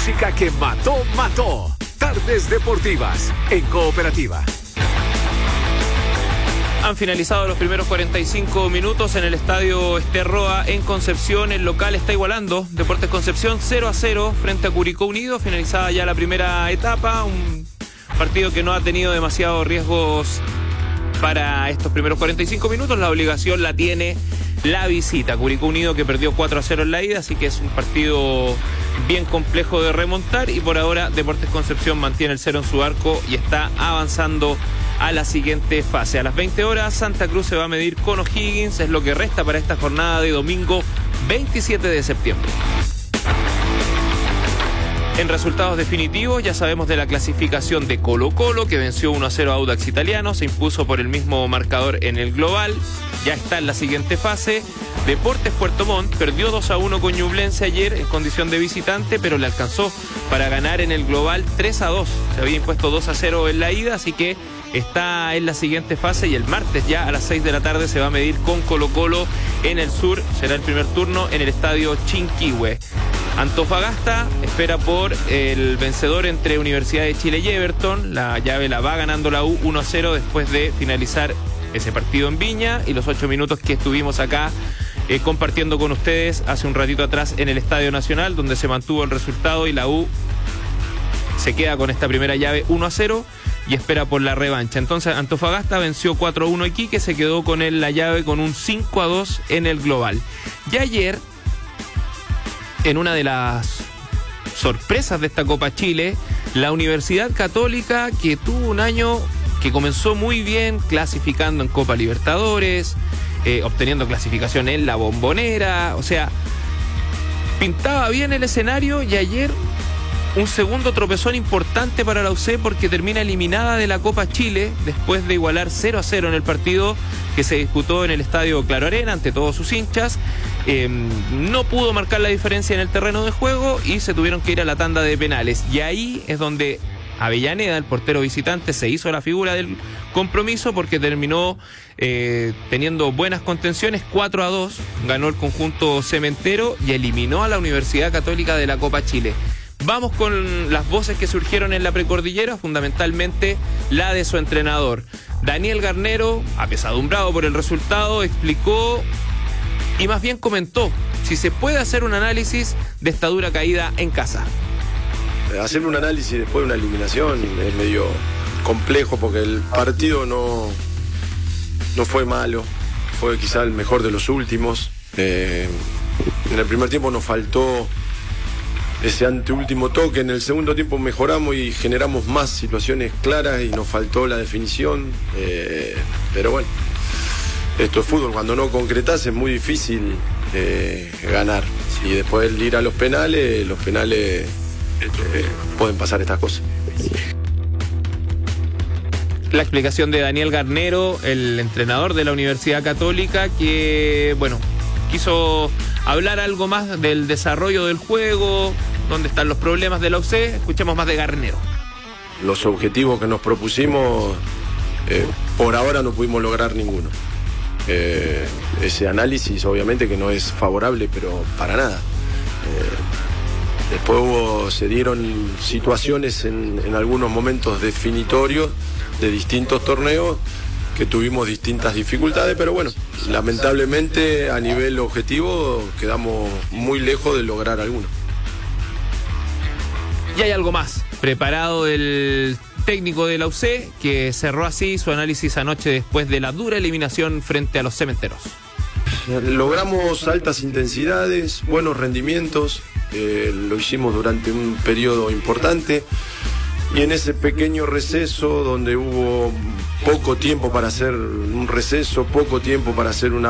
música que mató. Tardes Deportivas en Cooperativa. Han finalizado los primeros 45 minutos en el estadio Esterroa en Concepción. El local está igualando. Deportes Concepción 0-0 frente a Curicó Unido. Finalizada ya la primera etapa. Un partido que no ha tenido demasiados riesgos para estos primeros 45 minutos. La obligación la tiene la visita. Curicó Unido, que perdió 4-0 en la ida, así que es un partido bien complejo de remontar. Y por ahora Deportes Concepción mantiene el 0 en su arco y está avanzando a la siguiente fase. A las 20 horas Santa Cruz se va a medir con O'Higgins. Es lo que resta para esta jornada de domingo 27 de septiembre. En resultados definitivos ya sabemos de la clasificación de Colo-Colo, que venció 1-0 a Audax Italiano, se impuso por el mismo marcador en el global, ya está en la siguiente fase. Deportes Puerto Montt perdió 2-1 con Ñublense ayer en condición de visitante, pero le alcanzó para ganar en el global 3-2. Se había impuesto 2-0 en la ida, así que está en la siguiente fase, y el martes ya a las 6 de la tarde se va a medir con Colo-Colo en el sur. Será el primer turno en el estadio Chinquihue. Antofagasta espera por el vencedor entre Universidad de Chile y Everton. La llave la va ganando la U 1-0 después de finalizar ese partido en Viña y los 8 minutos que estuvimos acá compartiendo con ustedes hace un ratito atrás en el Estadio Nacional, donde se mantuvo el resultado y la U se queda con esta primera llave 1-0 y espera por la revancha. Entonces Antofagasta venció 4-1 a Iquique, se quedó con él la llave con un 5-2 en el global. Y ayer, en una de las sorpresas de esta Copa Chile, la Universidad Católica, que tuvo un año que comenzó muy bien, clasificando en Copa Libertadores, obteniendo clasificación en la Bombonera, o sea, pintaba bien el escenario, y ayer un segundo tropezón importante para la UC, porque termina eliminada de la Copa Chile después de igualar 0-0 en el partido que se disputó en el estadio Claro Arena ante todos sus hinchas. No pudo marcar la diferencia en el terreno de juego y se tuvieron que ir a la tanda de penales, y ahí es donde Avellaneda, el portero visitante, se hizo la figura del compromiso, porque terminó teniendo buenas contenciones. 4-2 ganó el conjunto cementero y eliminó a la Universidad Católica de la Copa Chile. Vamos con las voces que surgieron en la precordillera, fundamentalmente la de su entrenador. Daniel Garnero, apesadumbrado por el resultado, explicó y más bien comentó si se puede hacer un análisis de esta dura caída en casa. Hacer un análisis después de una eliminación es medio complejo, porque el partido no fue malo, fue quizá el mejor de los últimos. En el primer tiempo nos faltó ese anteúltimo toque, en el segundo tiempo mejoramos y generamos más situaciones claras y nos faltó la definición, pero bueno, esto es fútbol, cuando no concretás es muy difícil ganar, y después de ir a los penales pueden pasar estas cosas. La explicación de Daniel Garnero, el entrenador de la Universidad Católica, que, bueno, quiso hablar algo más del desarrollo del juego, dónde están los problemas de la UC. Escuchemos más de Garnero. Los objetivos que nos propusimos, por ahora no pudimos lograr ninguno. Ese análisis obviamente que no es favorable, pero para nada. Después se dieron situaciones en algunos momentos definitorios de distintos torneos que tuvimos distintas dificultades, pero bueno, lamentablemente a nivel objetivo quedamos muy lejos de lograr alguno. Y hay algo más preparado el técnico de la UC, que cerró así su análisis anoche después de la dura eliminación frente a los cementeros. Logramos altas intensidades, buenos rendimientos, lo hicimos durante un periodo importante, y en ese pequeño receso donde hubo poco tiempo para hacer un receso, poco tiempo para hacer una